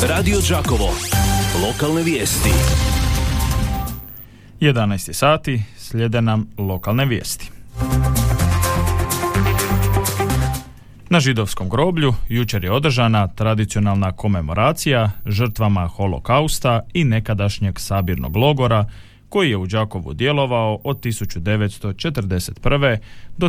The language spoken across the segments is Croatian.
Radio Đakovo. Lokalne vijesti. 11 sati, slijede nam lokalne vijesti. Na židovskom groblju jučer je održana tradicionalna komemoracija žrtvama holokausta i nekadašnjeg sabirnog logora koji je u Đakovu djelovao od 1941. do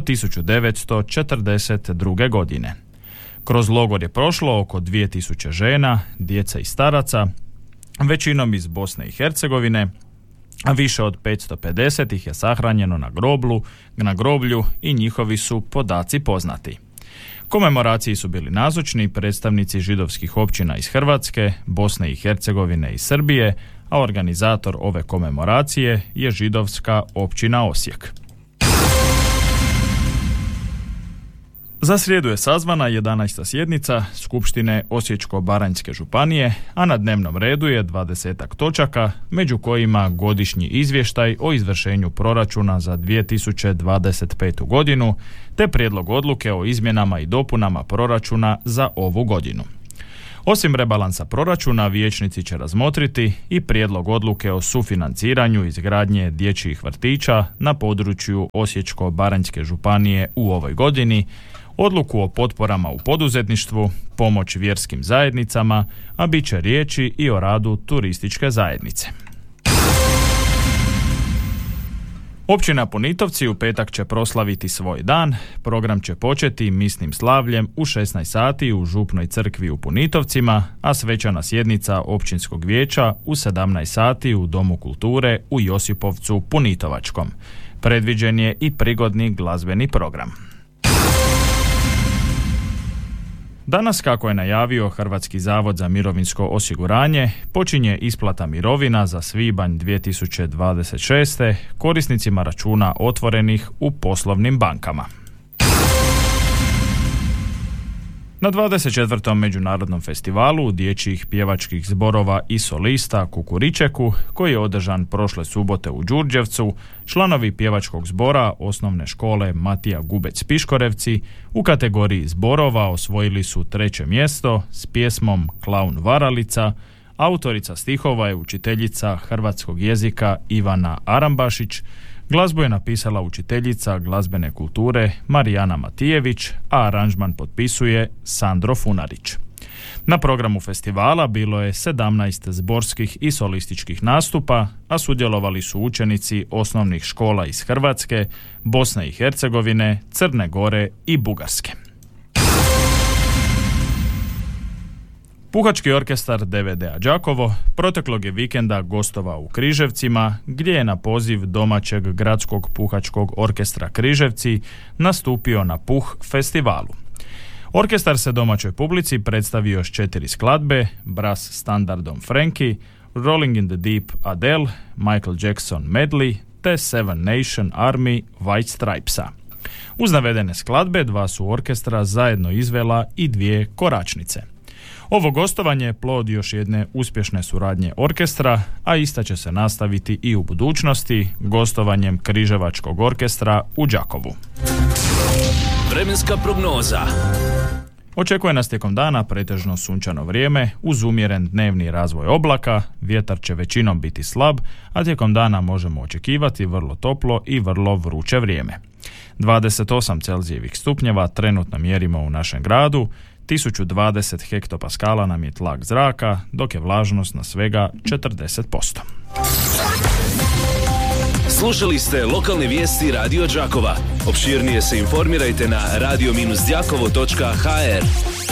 1942. godine. Kroz logor je prošlo oko 2000 žena, djeca i staraca, većinom iz Bosne i Hercegovine, a više od 550 ih je sahranjeno na groblju i njihovi su podaci poznati. Komemoraciji su bili nazočni predstavnici židovskih općina iz Hrvatske, Bosne i Hercegovine i Srbije, a organizator ove komemoracije je židovska općina Osijek. Za srijedu je sazvana 11. sjednica Skupštine Osječko-baranjske županije, a na dnevnom redu je 20 točaka, među kojima godišnji izvještaj o izvršenju proračuna za 2025. godinu, te prijedlog odluke o izmjenama i dopunama proračuna za ovu godinu. Osim rebalansa proračuna, vijećnici će razmotriti i prijedlog odluke o sufinanciranju izgradnje dječjih vrtića na području Osječko-baranjske županije u ovoj godini, odluku o potporama u poduzetništvu, pomoć vjerskim zajednicama, a bit će riječi i o radu turističke zajednice. Općina Punitovci u petak će proslaviti svoj dan. Program će početi misnim slavljem u 16 sati u Župnoj crkvi u Punitovcima, a svečana sjednica općinskog vijeća u 17 sati u Domu kulture u Josipovcu Punitovačkom. Predviđen je i prigodni glazbeni program. Danas, kako je najavio Hrvatski zavod za mirovinsko osiguranje, počinje isplata mirovina za svibanj 2026. korisnicima računa otvorenih u poslovnim bankama. Na 24. međunarodnom festivalu dječjih pjevačkih zborova i solista Kukuričeku, koji je održan prošle subote u Đurđevcu, članovi pjevačkog zbora osnovne škole Matija Gubec Piškorevci u kategoriji zborova osvojili su 3. mjesto s pjesmom Klaun Varalica. Autorica stihova je učiteljica hrvatskog jezika Ivana Arambašić. Glazbu je napisala učiteljica glazbene kulture Marijana Matijević, a aranžman potpisuje Sandro Funarić. Na programu festivala bilo je 17 zborskih i solističkih nastupa, a sudjelovali su učenici osnovnih škola iz Hrvatske, Bosne i Hercegovine, Crne Gore i Bugarske. Puhački orkestar DVD-a Đakovo proteklog je vikenda gostovao u Križevcima, gdje je na poziv domaćeg gradskog puhačkog orkestra Križevci nastupio na Puh festivalu. Orkestar se domaćoj publici predstavio s 4 skladbe, Brass standardom Frankie, Rolling in the Deep Adele, Michael Jackson Medley te Seven Nation Army White Stripesa. Uz navedene skladbe 2 su orkestra zajedno izvela i 2 koračnice. Ovo gostovanje je plod još jedne uspješne suradnje orkestra, a ista će se nastaviti i u budućnosti gostovanjem Križevačkog orkestra u Đakovu. Vremenska prognoza. Očekuje nas tijekom dana pretežno sunčano vrijeme uz umjeren dnevni razvoj oblaka, vjetar će većinom biti slab, a tijekom dana možemo očekivati vrlo toplo i vrlo vruće vrijeme. 28 Celzijevih stupnjeva trenutno mjerimo u našem gradu, 1020 hektopaskala nam je tlak zraka, dok je vlažnost na svega 40%. Slušali ste lokalne vijesti Radio Đakova. Opširnije se informirajte na radio-đakovo.hr.